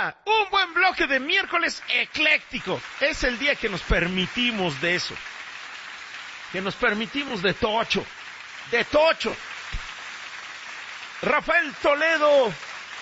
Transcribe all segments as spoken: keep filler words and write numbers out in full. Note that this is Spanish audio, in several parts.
día, un buen bloque de miércoles ecléctico. Es el día que nos permitimos de eso. Que nos permitimos de tocho. De tocho. Rafael Toledo.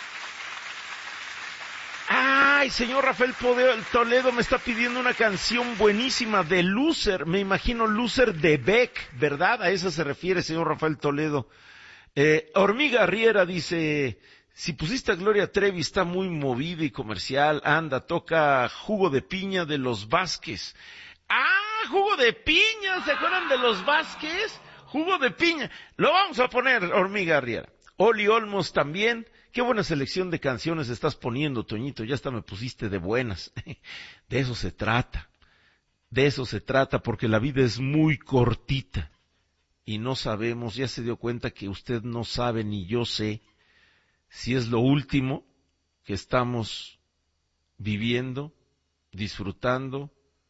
Ay, señor Rafael Toledo me está pidiendo una canción buenísima de Loser. Me imagino Loser de Beck, ¿verdad? A esa se refiere, señor Rafael Toledo. Eh, Hormiga Riera dice... Si pusiste a Gloria Trevi, está muy movida y comercial. Anda, toca Jugo de Piña de los Vázquez. ¡Ah, Jugo de Piña! ¿Se acuerdan de los Vázquez? Jugo de Piña. Lo vamos a poner, Hormiga Riera. Oli Olmos también. Qué buena selección de canciones estás poniendo, Toñito. Ya hasta me pusiste de buenas. De eso se trata. De eso se trata, porque la vida es muy cortita. Y no sabemos, ya se dio cuenta que usted no sabe ni yo sé si es lo último que estamos viviendo, disfrutando,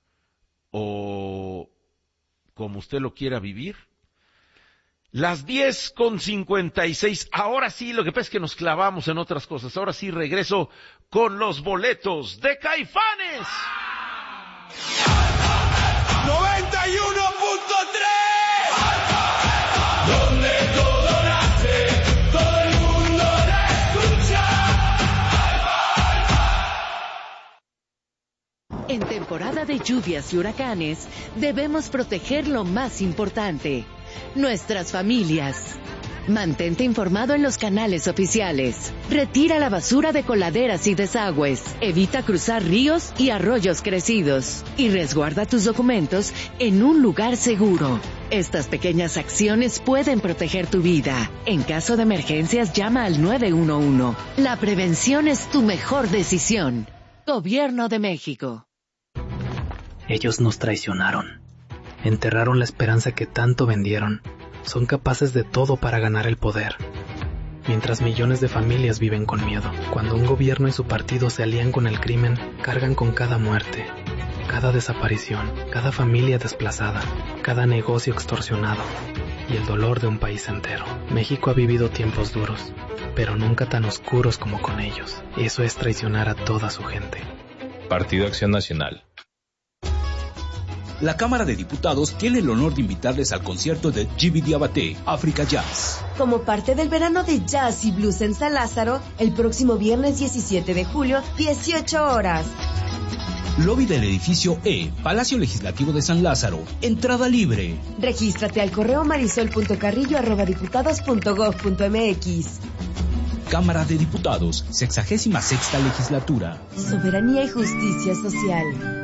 o como usted lo quiera vivir. Las diez con cincuenta y seis, ahora sí, lo que pasa es que nos clavamos en otras cosas. Ahora sí regreso con los boletos de Caifanes. noventa y uno punto tres, donde todo nace, todo el mundo lo escucha. En temporada de lluvias y huracanes, debemos proteger lo más importante: nuestras familias. Mantente informado en los canales oficiales. Retira la basura de coladeras y desagües. Evita cruzar ríos y arroyos crecidos. Y resguarda tus documentos en un lugar seguro. Estas pequeñas acciones pueden proteger tu vida. En caso de emergencias, llama al nueve uno uno. La prevención es tu mejor decisión. Gobierno de México. Ellos nos traicionaron. Enterraron la esperanza que tanto vendieron. Son capaces de todo para ganar el poder. Mientras millones de familias viven con miedo. Cuando un gobierno y su partido se alían con el crimen, cargan con cada muerte, cada desaparición, cada familia desplazada, cada negocio extorsionado y el dolor de un país entero. México ha vivido tiempos duros, pero nunca tan oscuros como con ellos. Eso es traicionar a toda su gente. Partido Acción Nacional. La Cámara de Diputados tiene el honor de invitarles al concierto de Djiby Diabaté, África Jazz. Como parte del verano de jazz y blues en San Lázaro, el próximo viernes diecisiete de julio, dieciocho horas. Lobby del edificio E, Palacio Legislativo de San Lázaro. Entrada libre. Regístrate al correo marisol punto carrillo arroba diputados punto gob punto mx. Cámara de Diputados, sexagésima sexta legislatura. Soberanía y justicia social.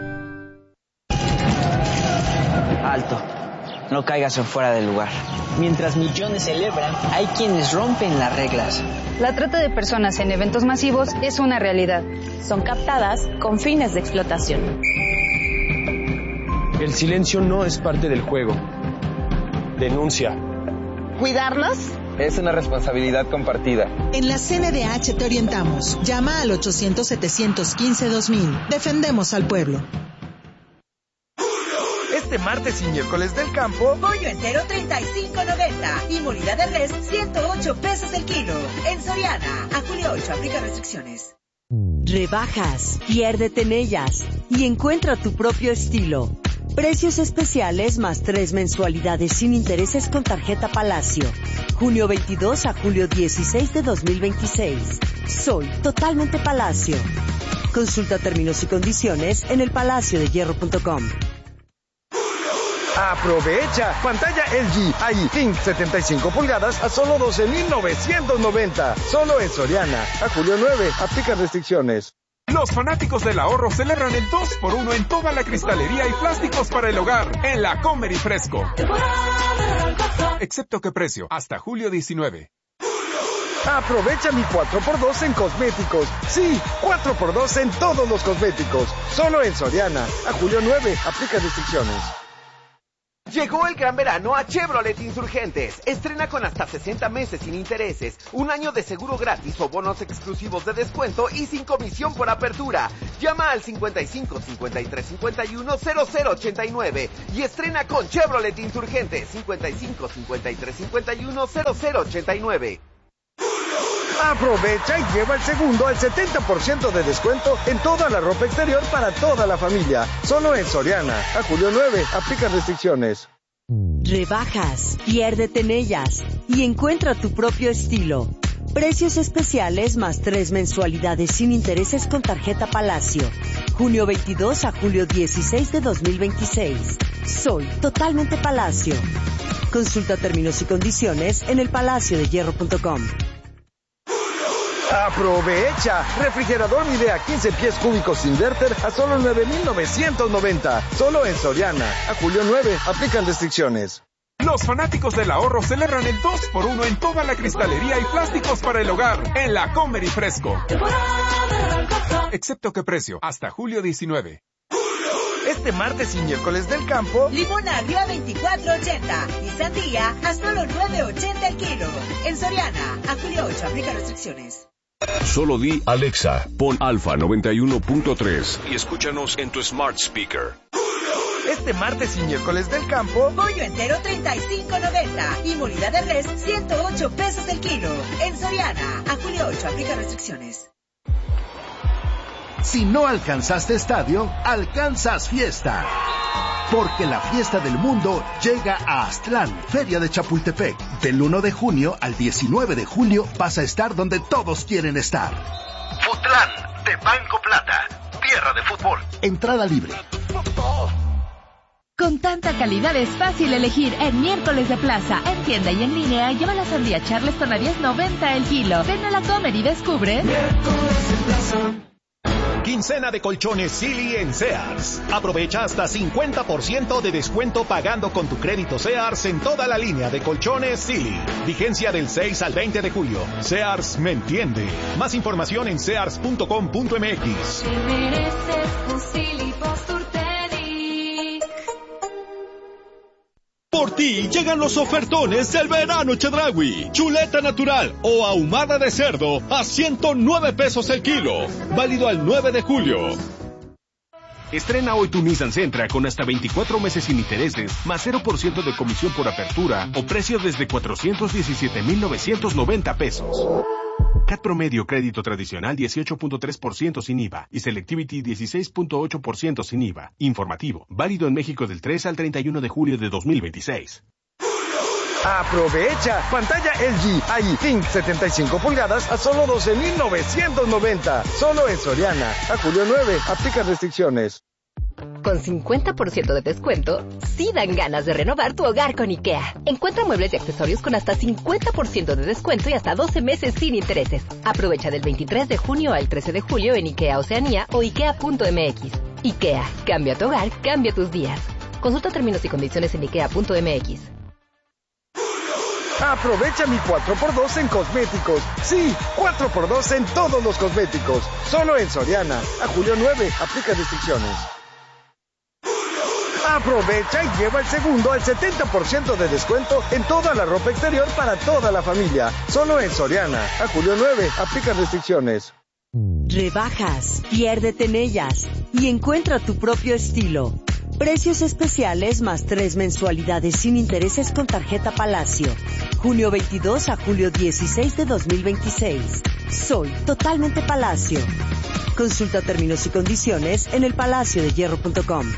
Alto, no caigas en fuera del lugar. Mientras millones celebran, hay quienes rompen las reglas. La trata de personas en eventos masivos es una realidad. Son captadas con fines de explotación. El silencio no es parte del juego. Denuncia. ¿Cuidarlos? Es una responsabilidad compartida. En la C N D H te orientamos. Llama al ochocientos, setecientos quince, dos mil. Defendemos al pueblo. Este martes y miércoles del campo, pollo entero treinta y cinco noventa y molida de res ciento ocho pesos el kilo. En Soriana, a julio ocho, aplica restricciones. Rebajas, piérdete en ellas y encuentra tu propio estilo. Precios especiales más tres mensualidades sin intereses con tarjeta Palacio. Junio veintidós a julio dieciséis de dos mil veintiséis. Soy totalmente Palacio. Consulta términos y condiciones en el palacio de hierro punto com. Aprovecha pantalla L G I King setenta y cinco pulgadas a solo doce mil novecientos noventa. Solo en Soriana. A julio nueve. Aplica restricciones. Los fanáticos del ahorro celebran el dos por uno en toda la cristalería y plásticos para el hogar en la Comer y Fresco. Excepto que precio, hasta julio diecinueve. Aprovecha mi cuatro por dos en cosméticos. Sí, cuatro por dos en todos los cosméticos. Solo en Soriana. A julio nueve. Aplica restricciones. Llegó el gran verano a Chevrolet Insurgentes. Estrena con hasta sesenta meses sin intereses, un año de seguro gratis o bonos exclusivos de descuento y sin comisión por apertura. Llama al cincuenta y cinco, cincuenta y tres, cincuenta y uno, cero cero ochenta y nueve y estrena con Chevrolet Insurgentes cincuenta y cinco, cincuenta y tres, cincuenta y uno, cero cero ochenta y nueve. Aprovecha y lleva el segundo al setenta por ciento de descuento en toda la ropa exterior para toda la familia. Solo en Soriana. A julio nueve, aplican restricciones. Rebajas, piérdete en ellas y encuentra tu propio estilo. Precios especiales más tres mensualidades sin intereses con tarjeta Palacio. junio veintidós a julio dieciséis de dos mil veintiséis. Soy totalmente Palacio. Consulta términos y condiciones en el palacio de hierro punto com. ¡Aprovecha! Refrigerador Midea quince pies cúbicos Inverter a solo nueve mil novecientos noventa. Solo en Soriana. A julio nueve, aplican restricciones. Los fanáticos del ahorro celebran el dos por uno en toda la cristalería y plásticos para el hogar en la Comer y Fresco. Excepto que precio, hasta julio diecinueve. Este martes y miércoles del campo, limón agrio a veinticuatro ochenta y sandía a solo nueve ochenta el kilo. En Soriana, a julio ocho, aplica restricciones. Solo di Alexa, pon Alfa noventa y uno punto tres y escúchanos en tu smart speaker. Este martes y miércoles del campo, pollo entero treinta y cinco noventa y molida de res ciento ocho pesos el kilo. En Soriana, a julio ocho, aplica restricciones. Si no alcanzaste estadio, alcanzas fiesta. Porque la fiesta del mundo llega a Aztlán, Feria de Chapultepec. Del uno de junio al diecinueve de julio vas a estar donde todos quieren estar. Futlán, de Banco Plata, tierra de fútbol. Entrada libre. Con tanta calidad es fácil elegir en miércoles de plaza. En tienda y en línea, lleva la sandía Charleston a diez noventa el kilo. Ven a la Comer y descubre. Miércoles de plaza. Quincena de colchones Silly en Sears. Aprovecha hasta cincuenta por ciento de descuento pagando con tu crédito Sears en toda la línea de colchones Silly. Vigencia del seis al veinte de julio. Sears me entiende. Más información en sears punto com punto m x. Te mereces un Silly Postur Teddy. Por ti llegan los ofertones del verano Chedraui. Chuleta natural o ahumada de cerdo a ciento nueve pesos el kilo. Válido al nueve de julio. Estrena hoy tu Nissan Sentra con hasta veinticuatro meses sin intereses, más cero por ciento de comisión por apertura o precio desde cuatrocientos diecisiete mil novecientos noventa pesos. C A T promedio crédito tradicional dieciocho punto tres por ciento sin I V A y Selectivity dieciséis punto ocho por ciento sin I V A. Informativo, válido en México del tres al treinta y uno de julio de dos mil veintiséis. ¡Aprovecha! Pantalla L G I Think setenta y cinco pulgadas a solo doce mil novecientos noventa. Solo en Soriana. A julio nueve, aplica restricciones. Con cincuenta por ciento de descuento, sí dan ganas de renovar tu hogar con IKEA. Encuentra muebles y accesorios con hasta cincuenta por ciento de descuento y hasta doce meses sin intereses. Aprovecha del veintitrés de junio al trece de julio en IKEA Oceanía o ikea punto m x. IKEA, cambia tu hogar, cambia tus días. Consulta términos y condiciones en ikea punto m x. Aprovecha mi cuatro por dos en cosméticos. Sí, cuatro por dos en todos los cosméticos. Solo en Soriana. A julio nueve, aplica restricciones. Aprovecha y lleva el segundo al setenta por ciento de descuento en toda la ropa exterior para toda la familia. Solo en Soriana. A julio nueve, aplica restricciones. Rebajas, piérdete en ellas y encuentra tu propio estilo. Precios especiales más tres mensualidades sin intereses con tarjeta Palacio. junio veintidós a julio dieciséis de dos mil veintiséis. Soy totalmente Palacio. Consulta términos y condiciones en el palacio de hierro punto com.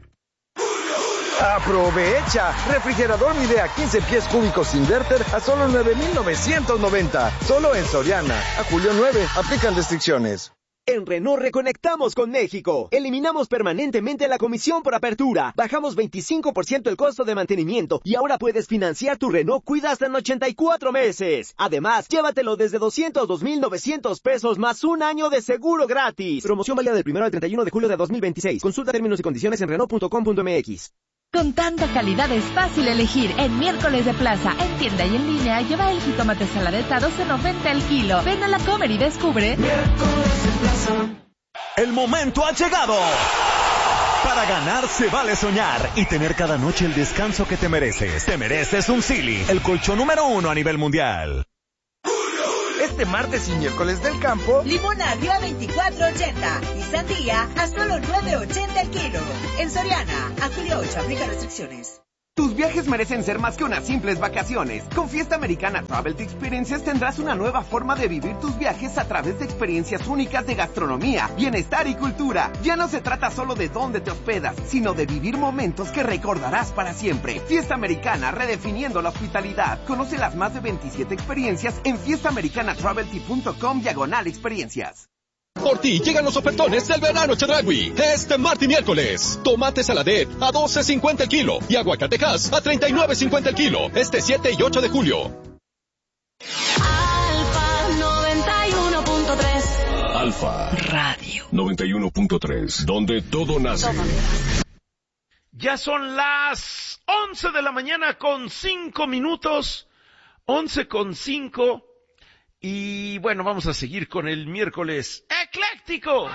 ¡Aprovecha! Refrigerador Midea quince pies cúbicos Inverter a solo nueve mil novecientos noventa. Solo en Soriana. A julio nueve, aplican restricciones. En Renault reconectamos con México. Eliminamos permanentemente la comisión por apertura. Bajamos veinticinco por ciento el costo de mantenimiento y ahora puedes financiar tu Renault Cuida hasta en ochenta y cuatro meses. Además, llévatelo desde doscientos dos mil novecientos pesos más un año de seguro gratis. Promoción válida del primero al treinta y uno de julio de dos mil veintiséis. Consulta términos y condiciones en renault punto com punto m x. Con tanta calidad es fácil elegir en miércoles de plaza. En tienda y en línea, lleva el jitomate saladeta a doce noventa el kilo. Ven a la Comer y descubre. Miércoles de plaza. El momento ha llegado. Para ganar se vale soñar y tener cada noche el descanso que te mereces. Te mereces un Silly, el colchón número uno a nivel mundial. Este martes y miércoles del campo, limón agrio a veinticuatro ochenta y sandía a solo nueve ochenta el kilo. En Soriana, a julio ocho, aplica restricciones. Tus viajes merecen ser más que unas simples vacaciones. Con Fiesta Americana Travel Experiences tendrás una nueva forma de vivir tus viajes a través de experiencias únicas de gastronomía, bienestar y cultura. Ya no se trata solo de dónde te hospedas, sino de vivir momentos que recordarás para siempre. Fiesta Americana, redefiniendo la hospitalidad. Conoce las más de veintisiete experiencias en fiestaamericanatravelty.com diagonal experiencias. Por ti llegan los ofertones del verano Chedraui. Este martes y miércoles. Tomate saladet a doce cincuenta el kilo y aguacatejas a treinta y nueve cincuenta el kilo. Este siete y ocho de julio. Alfa noventa y uno punto tres. Alfa Radio noventa y uno punto tres, donde todo nace. Ya son las once de la mañana con cinco minutos. once con cinco. Y bueno, vamos a seguir con el miércoles ecléctico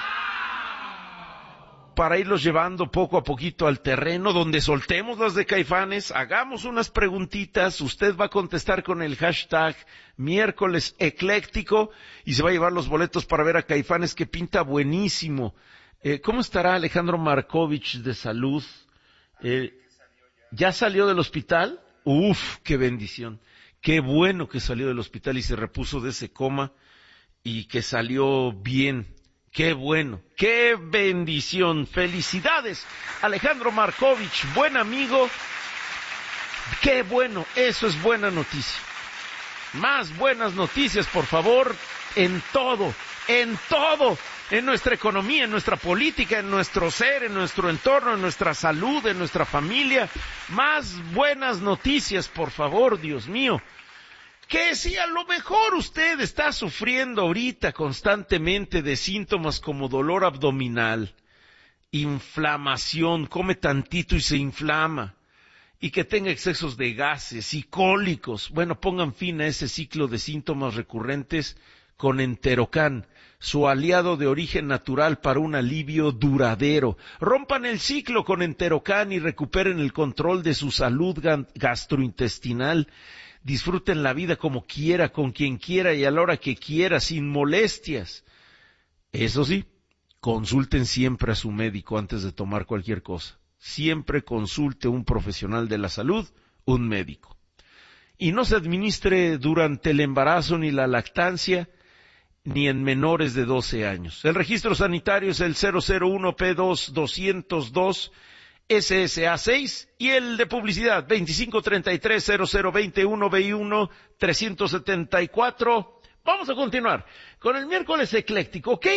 para irlos llevando poco a poquito al terreno donde soltemos las de Caifanes, hagamos unas preguntitas, usted va a contestar con el hashtag miércoles ecléctico y se va a llevar los boletos para ver a Caifanes, que pinta buenísimo. Eh, ¿Cómo estará Alejandro Markovich de salud? Eh, ¿Ya salió del hospital? Uf, qué bendición. Qué bueno que salió del hospital y se repuso de ese coma y que salió bien. Qué bueno, qué bendición. Felicidades, Alejandro Markovich, buen amigo. Qué bueno, eso es buena noticia. Más buenas noticias, por favor, en todo, en todo. En nuestra economía, en nuestra política, en nuestro ser, en nuestro entorno, en nuestra salud, en nuestra familia. Más buenas noticias, por favor, Dios mío. Que si a lo mejor usted está sufriendo ahorita constantemente de síntomas como dolor abdominal, inflamación, come tantito y se inflama, y que tenga excesos de gases y cólicos, bueno, pongan fin a ese ciclo de síntomas recurrentes con Enterocan, su aliado de origen natural para un alivio duradero. Rompan el ciclo con Enterocan y recuperen el control de su salud gastrointestinal. Disfruten la vida como quiera, con quien quiera y a la hora que quiera, sin molestias. Eso sí, consulten siempre a su médico antes de tomar cualquier cosa. Siempre consulte a un profesional de la salud, un médico. Y no se administre durante el embarazo ni la lactancia, ni en menores de doce años. El registro sanitario es el cero cero uno P dos doscientos dos S S A seis y el de publicidad veinticinco treinta y tres cero cero veintiuno B I uno trescientos setenta y cuatro. Vamos a continuar con el miércoles ecléctico, ¿ok?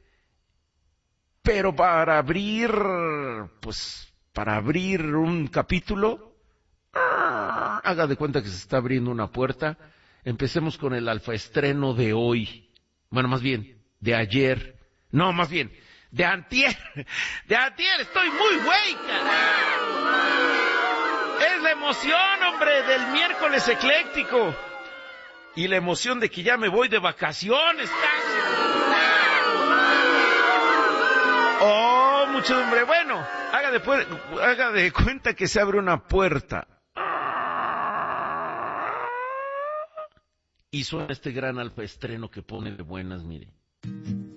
Pero para abrir, pues, para abrir un capítulo, haga de cuenta que se está abriendo una puerta. Empecemos con el alfa estreno de hoy. Bueno, más bien, de ayer. No, más bien, de antier. De antier, estoy muy güey, carajo. Es la emoción, hombre, del miércoles ecléctico. Y la emoción de que ya me voy de vacaciones, casi. Oh, mucho hombre. Bueno, haga de, haga de cuenta que se abre una puerta. Y suena este gran alfa estreno que pone de buenas, mire.